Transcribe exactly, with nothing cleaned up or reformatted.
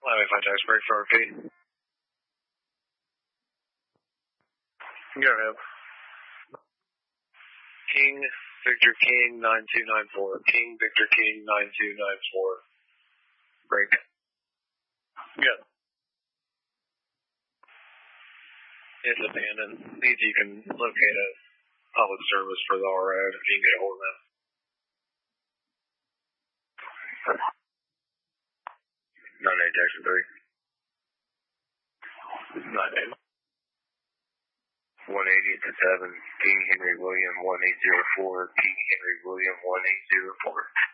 Let me find tax break for R P. Go ahead. King, Victor King, nine two nine four. King, Victor King, nine two nine four. Break. Good. It's abandoned. Means you can locate a public service for the R O if you can get a hold of them. nine eight, Jackson three. nine eight. one eighty to seven. King Henry William one eight zero four. King Henry William one eight zero four.